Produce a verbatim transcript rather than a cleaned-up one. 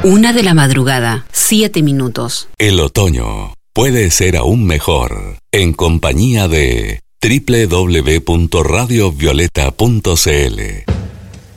Una de la madrugada, siete minutos. El otoño puede ser aún mejor en compañía de doble u doble u doble u punto radio violeta punto c l.